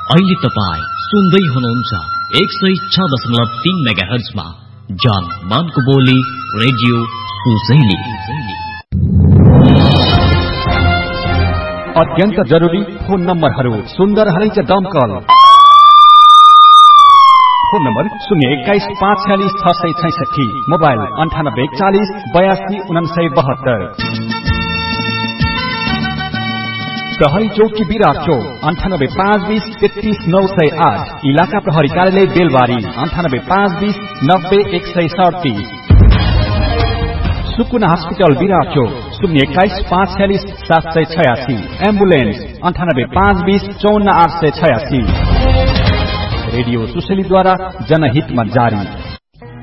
अहिले तपाई सुन्दै हुनुहुन्छ 106.3 मेगाहर्जमा जान मानको बोली रेडियो सुसैली। अत्यन्त जरुरी फोन नम्बरहरू सुन्दर हरैच दमकल। Phone number 021-546-666, mobile 9840-82-9972। प्रहरी चौकी विराट चौक 98-520-33-908। इलाका प्रहरी कार्यालय बेलबारी 98-520-90-137। सुकुना हस्पिटल विराट चौक 021-546-786। एम्बुलेन्स 98-520-54-886। रेडियो सुशेलीद्वारा जनहितमा जारी।